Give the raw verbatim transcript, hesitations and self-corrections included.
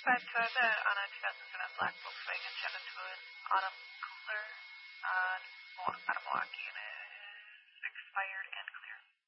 five Toyota on a two thousand seven black Volkswagen Jetta Twin Autumn Cooler uh, out of Milwaukee, and it is expired and clear.